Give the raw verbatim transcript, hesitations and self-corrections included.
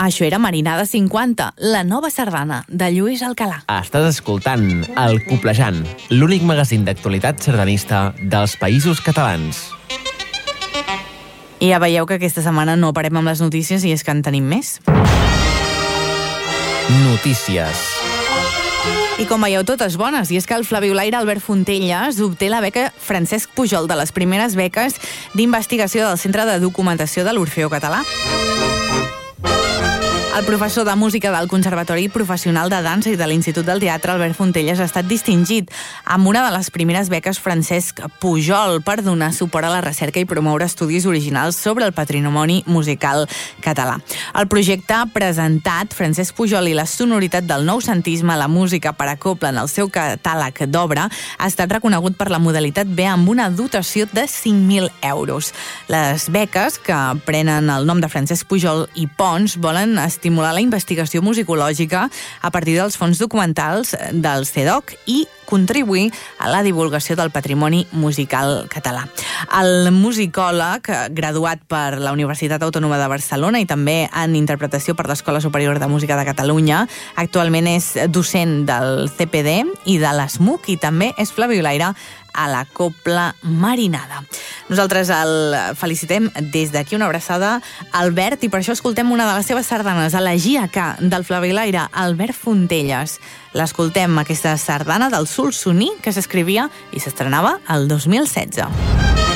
Això era Marinada cinquanta, la nova sardana de Lluís Alcalà. Estàs escoltant El Coplejant, l'únic magazín d'actualitat sardanista dels Països Catalans. I ja veieu que aquesta setmana no parem amb les notícies i és que en tenim més. Notícies. I com veieu, totes bones, i és que el flabiolaire Albert Fontelles obté la beca Francesc Pujol, de les primeres beques d'investigació del Centre de Documentació de l'Orfeó Català. El professor de música del Conservatori Professional de Dansa i de l'Institut del Teatre, Albert Fontelles, ha estat distingit amb una de les primeres beques Francesc Pujol per donar suport a la recerca i promoure estudis originals sobre el patrimoni musical català. El projecte presentat, Francesc Pujol i la sonoritat del noucentisme a la música per a cobla en el seu catàleg d'obra, ha estat reconegut per la modalitat B amb una dotació de cinc mil euros. Les beques, que prenen el nom de Francesc Pujol i Pons, volen estimular la investigació musicològica a partir dels fons documentals del C E D O C i contribuir a la divulgació del patrimoni musical català. El musicòleg, graduat per la Universitat Autònoma de Barcelona i també en interpretació per l'Escola Superior de Música de Catalunya, actualment és docent del C P D i de l'ESMUC i també és flabiolaire a la Cobla Marinada. Nosaltres el felicitem des d'aquí, una abraçada a Albert, i per això escoltem una de les seves sardanes, Elegia K, del flabiolaire Albert Fontelles. L'escoltem, aquesta sardana del Solsoní, que s'escrivia i s'estrenava el dos mil setze.